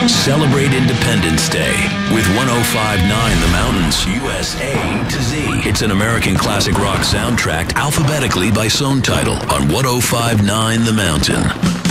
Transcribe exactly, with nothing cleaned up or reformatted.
Celebrate Independence Day with one oh five point nine The Mountains, U S A to Z. It's an American classic rock soundtrack alphabetically by song title on one oh five point nine The Mountain.